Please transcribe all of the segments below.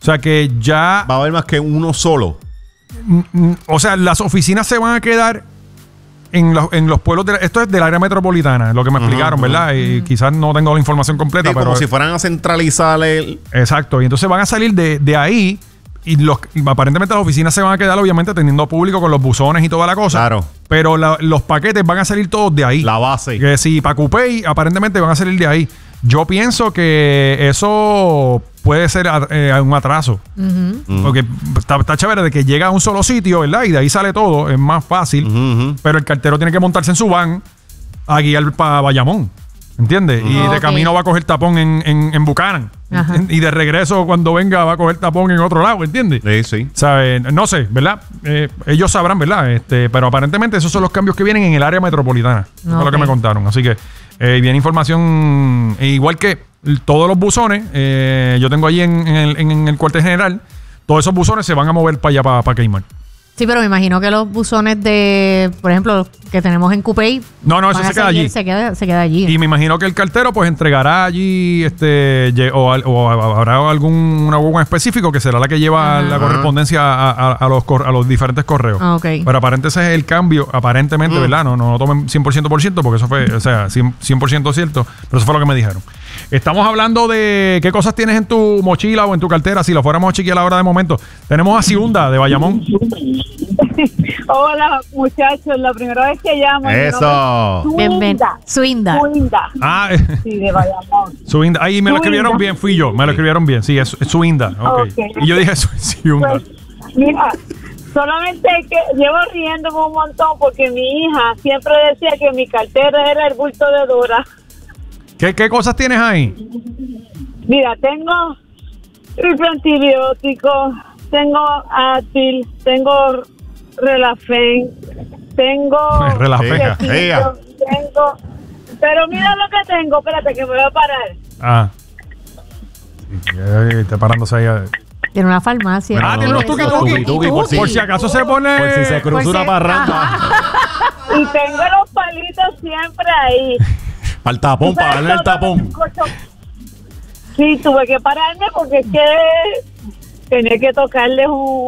sea que ya... Va a haber más que uno solo. O sea, las oficinas se van a quedar en los pueblos. Esto es del área metropolitana, lo que me explicaron, ¿verdad? Y quizás no tengo la información completa, Sí, pero... como si fueran a centralizar el... Exacto. Y entonces van a salir de ahí y aparentemente las oficinas se van a quedar, obviamente, teniendo público con los buzones y toda la cosa. Claro. Pero los paquetes van a salir todos de ahí. La base. Que si para Coupé, aparentemente van a salir de ahí. Yo pienso que eso puede ser un atraso. Porque está chévere de que llega a un solo sitio, ¿verdad? Y de ahí sale todo, es más fácil. Pero el cartero tiene que montarse en su van a guiar para Bayamón. ¿Entiendes? Y de camino va a coger tapón en Buchanan. Y de regreso, cuando venga, va a coger tapón en otro lado, ¿entiendes? Sí. ¿Sabes? No sé, ¿verdad? Ellos sabrán, ¿verdad? Pero aparentemente esos son los cambios que vienen en el área metropolitana. Eso fue lo que me contaron. Así que viene información, igual que todos los buzones, yo tengo allí en el cuartel general, todos esos buzones se van a mover para allá, para Kmart. Sí, pero me imagino que los buzones de, por ejemplo, los que tenemos en Coupé, no, eso se queda allí. Se queda allí. Y me imagino que el cartero pues entregará allí o habrá una guagua en específico que será la que lleva la correspondencia a los diferentes correos. Pero aparentemente ese es el cambio, aparentemente, ¿verdad? No tomen 100% porque eso fue, o sea, 100% cierto, pero eso fue lo que me dijeron. Estamos hablando de qué cosas tienes en tu mochila o en tu cartera, si lo fuéramos a chequear ahora de momento. Tenemos a Ciunda de Bayamón. Hola, muchachos, la primera vez que llamo. Eso. Suinda. Ah, sí, de Bayamón. Suinda. Ahí me lo escribieron bien, fui yo. Me lo escribieron bien. Sí, es Suinda. Okay. Y yo dije Ciunda. Pues, mira, solamente que llevo riéndome un montón porque mi hija siempre decía que mi cartera era el bulto de Dora. ¿Qué cosas tienes ahí? Mira, tengo antibióticos, tengo Advil, tengo Relafen, tengo Relafeca. tengo, pero mira lo que tengo, espérate que me voy a parar. Ah. Está parándose ahí. Tiene una farmacia. Tiene unos tuki-tuki. Por si acaso se pone... Por si se cruza una parranda. Y tengo los palitos siempre ahí. Para el tapón, para darle el tapón. Sí, tuve que pararme porque es que tenía que tocarles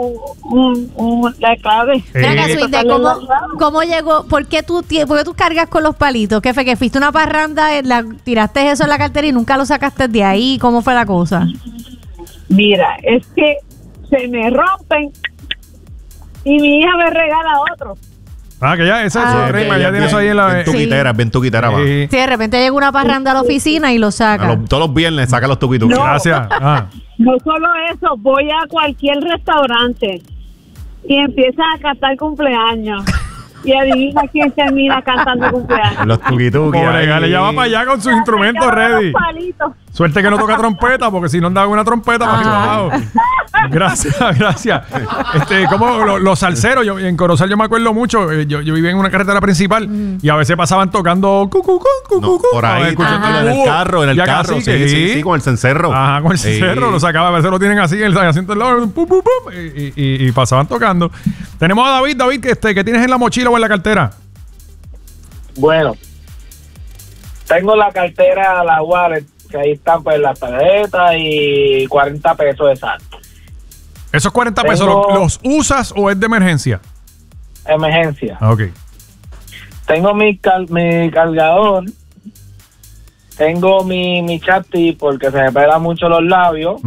la clave. ¿Cómo llegó? ¿Por qué tú cargas con los palitos? ¿Qué fue? ¿Que fuiste una parranda, tiraste eso en la cartera y nunca lo sacaste de ahí? ¿Cómo fue la cosa? Mira, es que se me rompen y mi hija me regala otro. Que ya, esa es Reyma, ya tienes ahí en la... Bien tuquitera, sí, de repente llega una parranda a la oficina y lo saca. Todos los viernes saca los tuquituques. No, gracias. No solo eso, voy a cualquier restaurante y empieza a cantar cumpleaños. Y adivina quién termina cantando cumpleaños. Los tuquituques. Ya va para allá con sus instrumentos ready. Suerte que no toca trompeta, porque si no andaba una trompeta más clavado. Gracias. Como los salseros, en Corozal yo me acuerdo mucho, yo vivía en una carretera principal y a veces pasaban tocando por ahí, en el carro, sí, con el cencerro. Ajá, con el cencerro, lo sacaba, a veces lo tienen así en el asiento del lado, y pasaban tocando. Tenemos a David, ¿qué tienes en la mochila o en la cartera? Bueno, tengo la cartera, la wallet, que ahí están pues las tarjetas y 40 pesos exacto. ¿Esos 40 pesos los usas o es de emergencia? Emergencia. Ok. Tengo mi cargador, tengo mi chapstick porque se me pegan mucho los labios.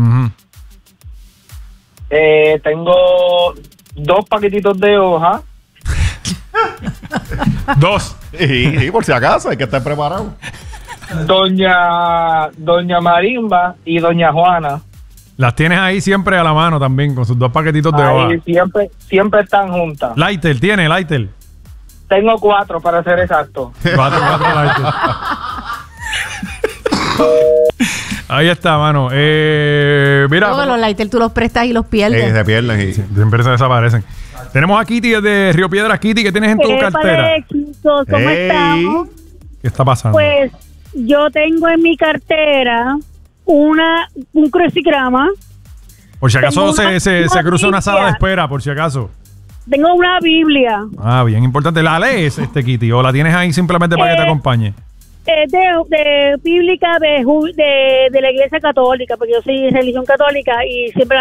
Tengo 2 paquetitos de hoja. 2. Sí, por si acaso, hay que estar preparado. Doña Marimba y Doña Juana. Las tienes ahí siempre a la mano también, con sus 2 paquetitos de hoja. Siempre están juntas. Lighter, ¿tiene Lighter? Tengo 4 para ser exacto. 4 Lighter. Ahí está, mano. Mira. Luego los Lighter tú los prestas y los pierdes. Se pierden y siempre se desaparecen. Tenemos a Kitty de Río Piedras. Kitty, ¿qué tienes en tu cartera? Chicos, ¿cómo estamos? ¿Qué está pasando? Pues yo tengo en mi cartera un crucigrama. Por si acaso se cruza una sala de espera, por si acaso. Tengo una Biblia. Bien importante. ¿La lees, Kitty, o la tienes ahí simplemente para que te acompañe? De bíblica de la Iglesia Católica, porque yo soy de religión católica y siempre